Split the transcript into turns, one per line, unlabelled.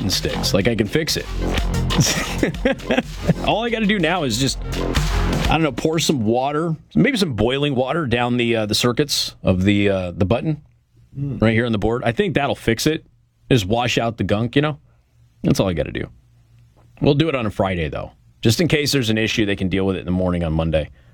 button sticks. Like, I can fix it. All I got to do now is just, I don't know, pour some water, maybe some boiling water down the circuits of the button right here on the board. I think that'll fix it. Just wash out the gunk, That's all I got to do. We'll do it on a Friday, though. Just in case there's an issue, they can deal with it in the morning on Monday.